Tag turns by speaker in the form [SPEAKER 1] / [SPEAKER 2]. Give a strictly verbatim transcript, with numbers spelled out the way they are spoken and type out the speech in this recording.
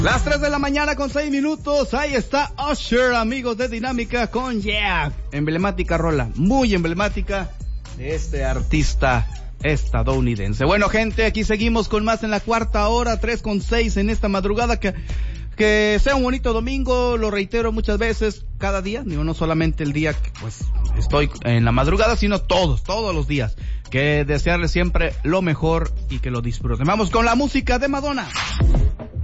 [SPEAKER 1] Las tres de la mañana con seis minutos, ahí está Usher, amigos de Dinámica, con Yeah, emblemática rola, muy emblemática de este artista estadounidense. Bueno, gente, aquí seguimos con más en la cuarta hora, tres con seis en esta madrugada. Que, que sea un bonito domingo, lo reitero muchas veces, cada día, digo, no solamente el día que pues estoy en la madrugada, sino todos, todos los días. Que desearles siempre lo mejor y que lo disfruten. Vamos con la música de Madonna.